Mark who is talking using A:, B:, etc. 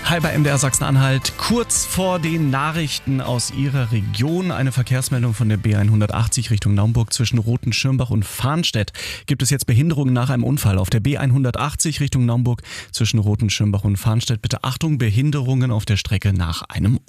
A: Hi bei MDR Sachsen-Anhalt. Kurz vor den Nachrichten aus Ihrer Region eine Verkehrsmeldung von der B180 Richtung Naumburg zwischen Rothenschirmbach und Farnstedt. Gibt es jetzt Behinderungen nach einem Unfall auf der B180 Richtung Naumburg zwischen Rothenschirmbach und Farnstedt? Bitte Achtung, Behinderungen auf der Strecke nach einem